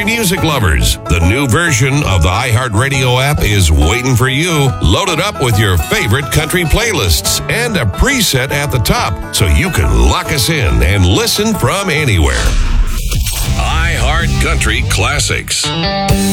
country music lovers. The new version of the iHeartRadio app is waiting for you. Load it up with your favorite country playlists and a preset at the top so you can lock us in and listen from anywhere. iHeart Country Classics.